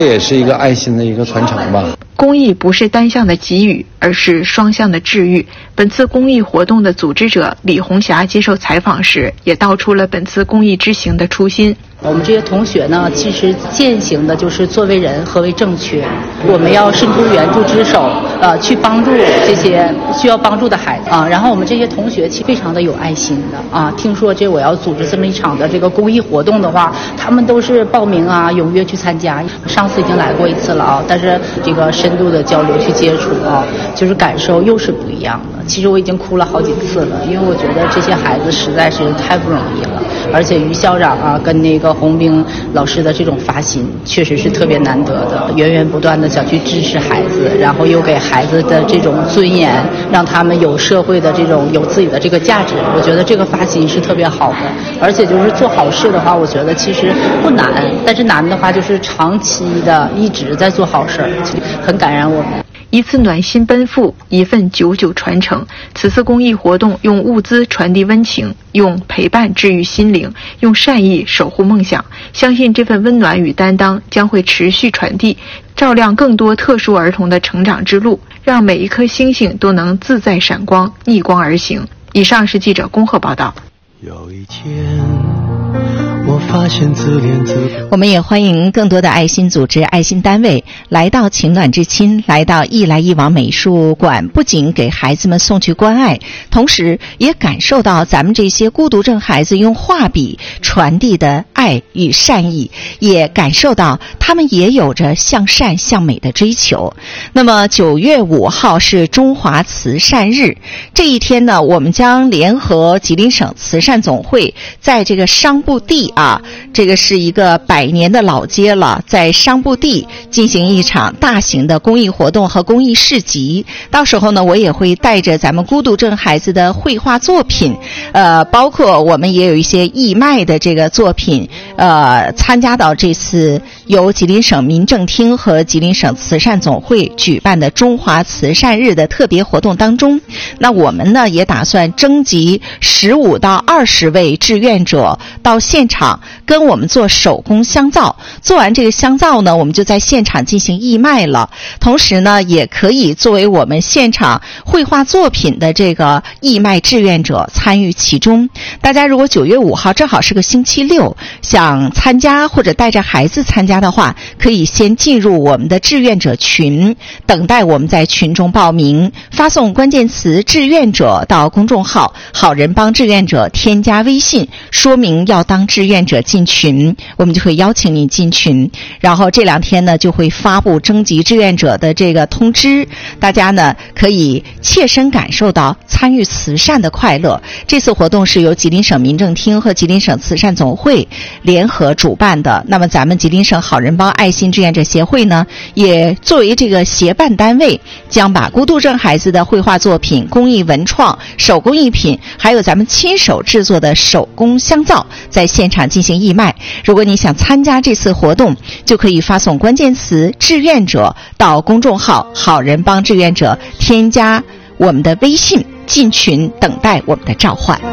这也是一个爱心的一个传承吧。 公益不是单向的给予，而是双向的治愈。本次公益活动的组织者李红霞接受采访时，也道出了本次公益之行的初心。 我们这些同学呢，其实践行的就是作为人何为正确。我们要伸出援助之手，去帮助这些需要帮助的孩子啊。然后我们这些同学其实非常的有爱心的啊。听说我要组织这么一场的这个公益活动的话，他们都是报名啊，踊跃去参加。上次已经来过一次了啊，但是这个深度的交流去接触啊，就是感受又是不一样的。其实我已经哭了好几次了，因为我觉得这些孩子实在是太不容易了，而且于校长啊跟那个洪兵老师的这种发心确实是特别难得的，源源不断的想去支持孩子，然后又给孩子的这种尊严，让他们有社会的这种有自己的这个价值。我觉得这个发心是特别好的，而且就是做好事的话，我觉得其实不难，但是难的话就是长期的一直在做好事，很感染我们。 一次暖心奔赴，一份久久传承。此次公益活动用物资传递温情，用陪伴治愈心灵，用善意守护梦想。相信这份温暖与担当将会持续传递，照亮更多特殊儿童的成长之路，让每一颗星星都能自在闪光，逆光而行。以上是记者恭贺报道。 有一天我发现自怜自悲。 我们也欢迎更多的爱心组织、爱心单位来到情暖至亲，来到一来一往美术馆，不仅给孩子们送去关爱，同时也感受到咱们这些孤独症孩子用画笔传递的爱与善意，也感受到他们也有着向善向美的追求。那么9月5号是中华慈善日，这一天呢，我们将联合吉林省慈善总会在这个商埠地啊，这个是一个100年的老街了，在商埠地进行一场大型的公益活动和公益市集。到时候呢，我也会带着咱们孤独症孩子的绘画作品，包括我们也有一些义卖的这个作品，参加到这次由吉林省民政厅和吉林省慈善总会举办的中华慈善日的特别活动当中。那我们呢，也打算征集15到20位志愿者到现场跟我们做手工香皂，做完这个香皂呢，我们就在现场进行义卖了。同时呢，也可以作为我们现场绘画作品的这个义卖志愿者参与其中。大家如果9月5号正好是个星期六，想参加或者带着孩子参加的话，可以先进入我们的志愿者群，等待我们在群中报名，发送关键词志愿者到公众号好人帮志愿者，添加微信说明要当志愿者进群，我们就会邀请你进群。然后这2天呢，就会发布征集志愿者的这个通知，大家呢可以切身感受到参与慈善的快乐。这次活动是由吉林省民政厅和吉林省慈善总会联合主办的。那么咱们吉林省好人帮爱心志愿者协会呢，也作为这个协办单位，将把孤独症孩子的绘画作品、公益文创、手工艺品，还有咱们亲手制作的手工香皂在现场进行义卖。如果你想参加这次活动，就可以发送关键词志愿者到公众号好人帮志愿者，添加我们的微信进群，等待我们的召唤。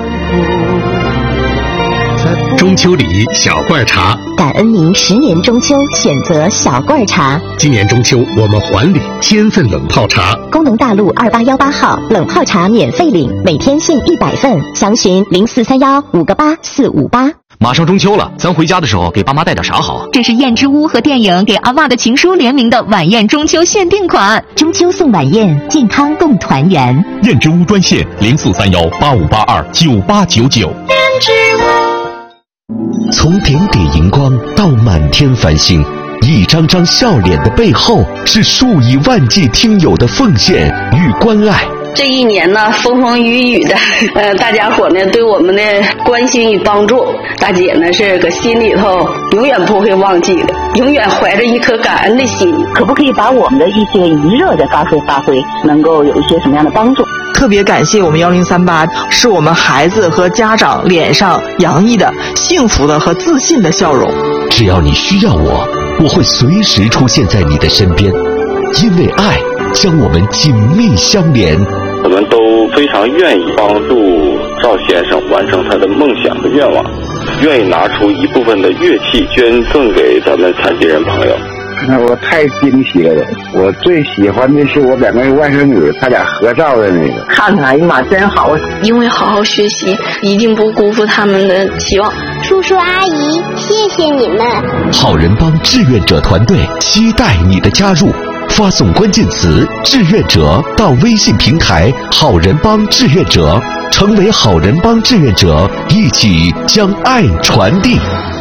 中秋礼小罐茶， 感恩您10年中秋选择小罐茶。 今年中秋我们还礼1000份冷泡茶。 工农大路2818号冷泡茶免费领，每天限100份，详询0431-58458。 马上中秋了，咱回家的时候给爸妈带点啥好啊？ 这是燕之屋和电影《给阿嬷的情书》联名的晚宴中秋限定款， 中秋送晚宴，健康共团圆。 燕之屋专线0431-8582-9899。燕之屋。 从点点荧光到满天繁星，一张张笑脸的背后，是数以万计听友的奉献与关爱。 这一年呢，风风雨雨的，大家伙呢对我们的关心与帮助，大姐呢是搁心里头永远不会忘记的，永远怀着一颗感恩的心。 可不可以把我们的一些余热的发挥，能够有一些什么样的帮助？ 特别感谢我们1038，是我们孩子和家长脸上洋溢的幸福的和自信的笑容。 只要你需要我，我会随时出现在你的身边，因为爱将我们紧密相连。 我们都非常愿意帮助赵先生完成他的梦想和愿望，愿意拿出一部分的乐器捐赠给咱们残疾人朋友。 我太惊喜了都。我最喜欢的是我2个外甥女，她俩合照的那个。 看看，哎呀妈，真好！ 因为好好学习，一定不辜负他们的期望。 叔叔阿姨，谢谢你们！ 好人帮志愿者团队期待你的加入，发送关键词“志愿者”到微信平台“好人帮志愿者”，成为好人帮志愿者，一起将爱传递。